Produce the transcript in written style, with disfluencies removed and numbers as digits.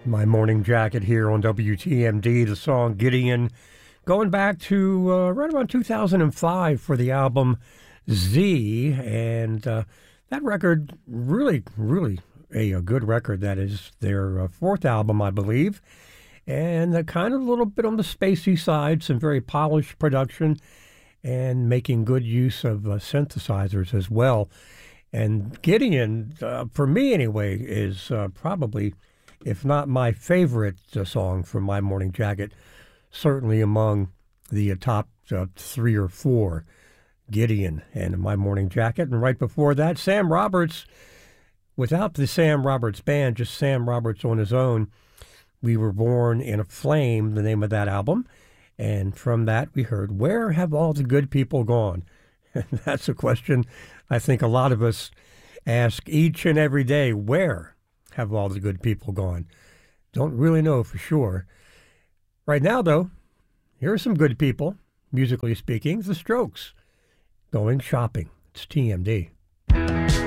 My Morning Jacket here on WTMD, the song Gideon, going back to right around 2005 for the album Z, and that record really a good record. That is their fourth album, I believe, and kind of a little bit on the spacey side, some very polished production, and making good use of synthesizers as well. And Gideon, for me anyway, is probably, if not my favorite song from My Morning Jacket, certainly among the top three or four. Gideon and My Morning Jacket. And right before that, Sam Roberts, without the Sam Roberts band, just Sam Roberts on his own. We Were Born in a Flame, the name of that album. And from that, we heard, Where Have All the Good People Gone? And that's a question I think a lot of us ask each and every day. Where have all the good people gone? Don't really know for sure. Right now, though, here are some good people, musically speaking, The Strokes, going shopping. It's TMD.